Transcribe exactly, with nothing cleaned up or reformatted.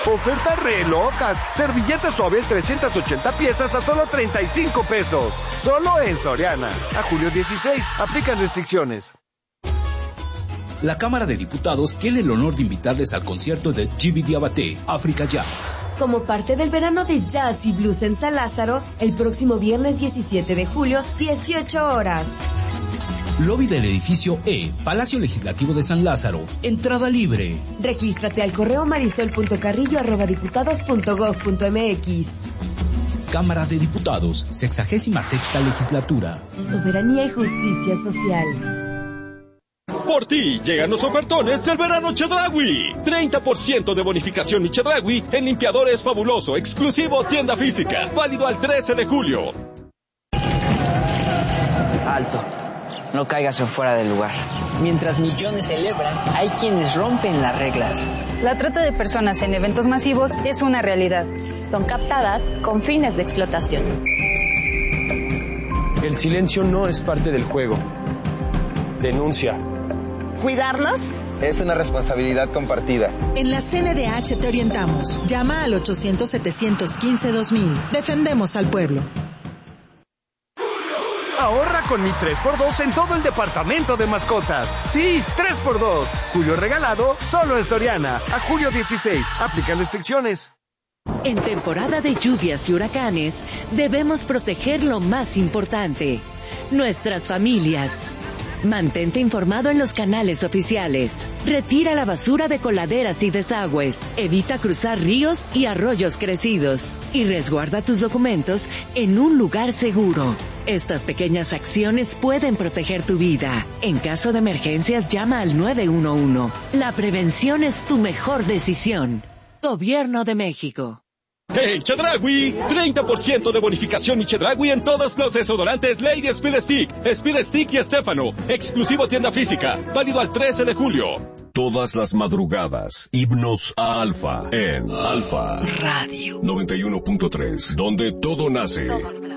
Ofertas re locas. Servilleta Suabel trescientas ochenta piezas a solo treinta y cinco pesos. Solo en Soriana. A julio dieciséis. Aplican restricciones. La Cámara de Diputados tiene el honor de invitarles al concierto de Djiby Diabaté, África Jazz. Como parte del verano de jazz y blues en San Lázaro, el próximo viernes diecisiete de julio, dieciocho horas. Lobby del edificio E, Palacio Legislativo de San Lázaro. Entrada libre. Regístrate al correo marisol punto carrillo arroba diputados punto gob punto mx. Cámara de Diputados, sexagésima sexta legislatura. Soberanía y justicia social. Por ti llegan los ofertones del verano Chedraui. treinta por ciento de bonificación y Chedraui en limpiadores fabuloso, exclusivo tienda física. Válido al trece de julio. Alto. No caigas en fuera del lugar. Mientras millones celebran, hay quienes rompen las reglas. La trata de personas en eventos masivos es una realidad. Son captadas con fines de explotación. El silencio no es parte del juego. Denuncia. ¿Cuidarnos? Es una responsabilidad compartida. En la C N D H te orientamos. Llama al ochocientos, setecientos quince, dos mil. Defendemos al pueblo. Ahorra con mi tres por dos en todo el departamento de mascotas. Sí, tres por dos. Julio regalado, solo en Soriana. A julio dieciséis. Aplican restricciones. En temporada de lluvias y huracanes, debemos proteger lo más importante: nuestras familias. Mantente informado en los canales oficiales. Retira la basura de coladeras y desagües. Evita cruzar ríos y arroyos crecidos. Y resguarda tus documentos en un lugar seguro. Estas pequeñas acciones pueden proteger tu vida. En caso de emergencias, llama al nueve uno uno. La prevención es tu mejor decisión. Gobierno de México. En Chedraui, treinta por ciento de bonificación y Chedraui en todos los desodorantes Lady Speed Stick, Speed Stick y Estefano. Exclusivo tienda física. Válido al trece de julio. Todas las madrugadas, himnos a Alfa en Alfa Radio noventa y uno punto tres, donde todo nace. Todo